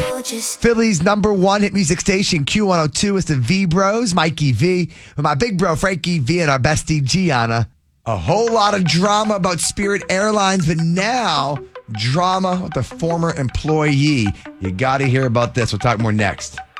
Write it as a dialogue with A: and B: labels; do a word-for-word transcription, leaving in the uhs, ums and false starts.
A: Philly's number one hit music station, Q one oh two, is the V Bros, Mikey V, with my big bro, Frankie V, and our bestie, Gianna. A whole lot of drama about Spirit Airlines, but now drama with a former employee. You got to hear about this. We'll talk more next.